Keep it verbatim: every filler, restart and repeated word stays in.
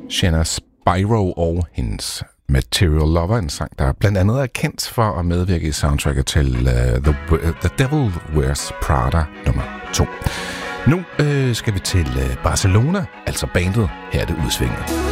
Shanna Spyro og hendes Material Lover, en sang, der blandt andet er kendt for at medvirke i soundtracket til uh, The, uh, The Devil Wears Prada nummer to. Nu uh, skal vi til uh, Barcelona, altså bandet. Her er det udsvinget.